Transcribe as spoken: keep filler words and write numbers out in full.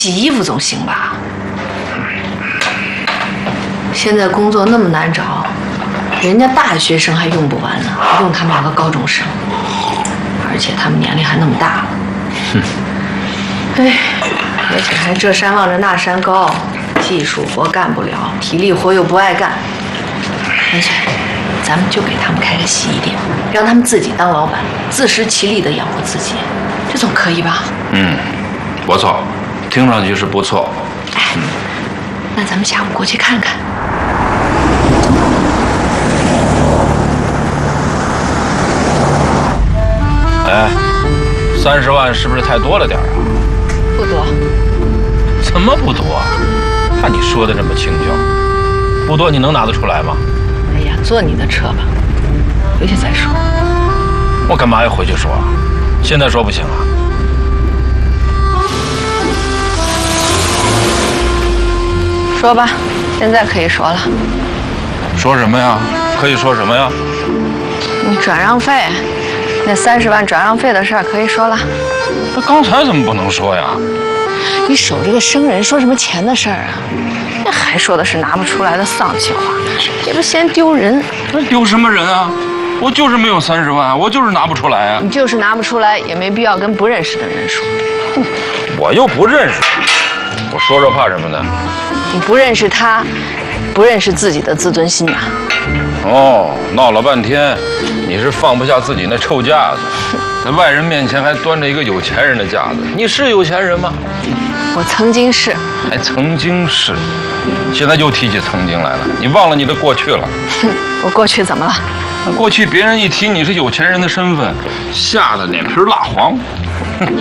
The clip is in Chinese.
洗衣服总行吧？现在工作那么难找，人家大学生还用不完呢，还用他们两个高中生，而且他们年龄还那么大了。哼，哎，而且还这山望着那山高，技术活干不了，体力活又不爱干，干脆咱们就给他们开个洗衣店，让他们自己当老板，自食其力地养活自己，这总可以吧？ 嗯，不错，听上去是不错。 哎，那咱们下午过去看看。 哎，三十万是不是太多了点啊？ 不多。 怎么不多啊？看你说的这么轻巧，不多你能拿得出来吗？ 哎呀，坐你的车吧，回去再说。 我干嘛要回去说啊？现在说不行啊？ 说吧，现在可以说了。 说什么呀？可以说什么呀？ 你转让费，那三十万转让费的事儿可以说了。 那刚才怎么不能说呀？ 你守这个生人，说什么钱的事儿啊？那还说的是拿不出来的丧气话，这不嫌丢人？ 那丢什么人啊？我就是没有三十万，我就是拿不出来啊。 你就是拿不出来，也没必要跟不认识的人说。 哼，我又不认识，我说说怕什么呢？ 你不认识他，不认识自己的自尊心呐。 哦，闹了半天，你是放不下自己那臭架子，在外人面前还端着一个有钱人的架子。你是有钱人吗？ 我曾经是， 还曾经是，现在又提起曾经来了，你忘了你的过去了？ 哼，我过去怎么了？ 过去别人一提你是有钱人的身份，吓得脸皮蜡黄。